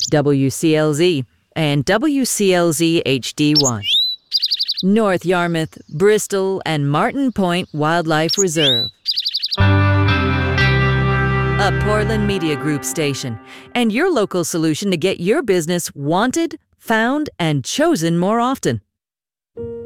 WCLZ, and WCLZ HD1. North Yarmouth, Bristol, and Martin Point Wildlife Reserve. A Portland Media Group station, and your local solution to get your business wanted, found, and chosen more often.